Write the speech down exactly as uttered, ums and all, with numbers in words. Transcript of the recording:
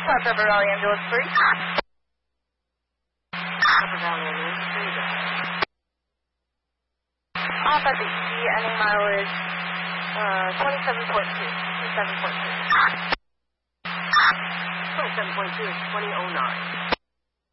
South River Valley Ambulance three. River Valley Ambulance three. Off at the E, ending mileage uh, twenty-seven point two. twenty-seven point two. twenty-seven point two is twenty oh nine.